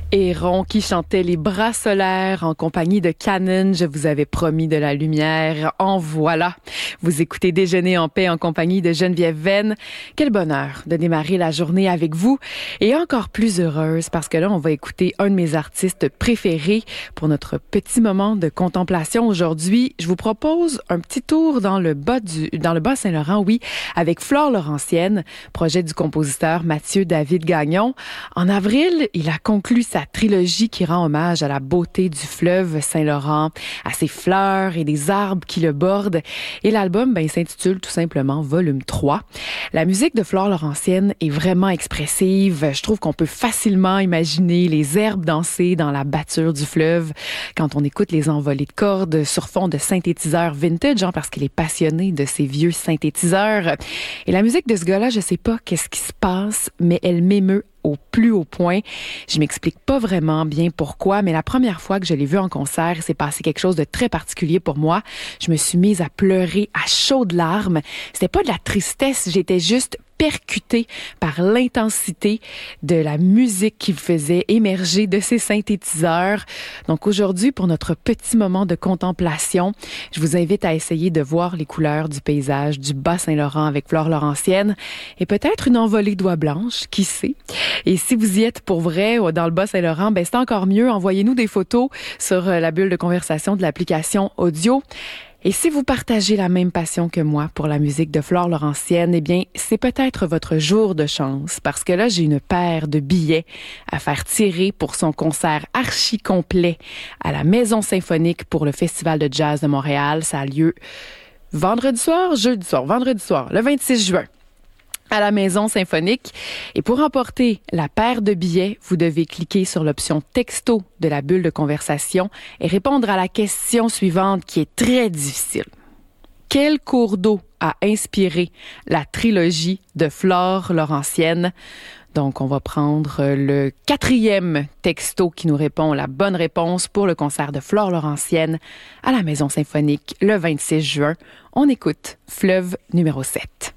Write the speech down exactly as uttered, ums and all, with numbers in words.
Héron qui chantait Les Bras solaires en compagnie de Canon. Je vous avais promis de la lumière. En voilà. Vous écoutez Déjeuner en paix en compagnie de Geneviève Venn. Quel bonheur de démarrer la journée avec vous et encore plus heureuse parce que là, on va écouter un de mes artistes préférés pour notre petit moment de contemplation aujourd'hui. Je vous propose un petit tour dans le bas du, dans le Bas-Saint-Laurent, oui, avec Flore Laurentienne, projet du compositeur Mathieu David Gagnon. En avril, il a conclu sa trilogie qui rend hommage à la beauté du fleuve Saint-Laurent, à ses fleurs et des arbres qui le bordent. Et l'album, ben, il s'intitule tout simplement Volume trois. La musique de Flore Laurentienne est vraiment expressive. Je trouve qu'on peut facilement imaginer les herbes danser dans la batture du fleuve quand on écoute les envolées de cordes sur fond de synthétiseurs vintage, hein, parce qu'il est passionné de ces vieux synthétiseurs. Et la musique de ce gars-là, je sais pas qu'est-ce qui se passe, mais elle m'émeut au plus haut point. Je m'explique pas vraiment bien pourquoi, mais la première fois que je l'ai vu en concert, il s'est passé quelque chose de très particulier pour moi. Je me suis mise à pleurer à chaudes larmes. C'était pas de la tristesse, j'étais juste percutée par l'intensité de la musique qu'il faisait émerger de ses synthétiseurs. Donc aujourd'hui, pour notre petit moment de contemplation, je vous invite à essayer de voir les couleurs du paysage du Bas-Saint-Laurent avec Flore Laurentienne et peut-être une envolée d'oies blanches, qui sait. Et si vous y êtes pour vrai dans le Bas-Saint-Laurent, ben c'est encore mieux. Envoyez-nous des photos sur la bulle de conversation de l'application audio. Et si vous partagez la même passion que moi pour la musique de Flore Laurentienne, eh bien, c'est peut-être votre jour de chance parce que là, j'ai une paire de billets à faire tirer pour son concert archi complet à la Maison Symphonique pour le Festival de Jazz de Montréal. Ça a lieu vendredi soir, jeudi soir, vendredi soir, le vingt-six juin. À la Maison Symphonique. Et pour emporter la paire de billets, vous devez cliquer sur l'option texto de la bulle de conversation et répondre à la question suivante qui est très difficile. Quel cours d'eau a inspiré la trilogie de Flore Laurentienne? Donc, on va prendre le quatrième texto qui nous répond la bonne réponse pour le concert de Flore Laurentienne à la Maison Symphonique le vingt-six juin. On écoute Fleuve numéro sept.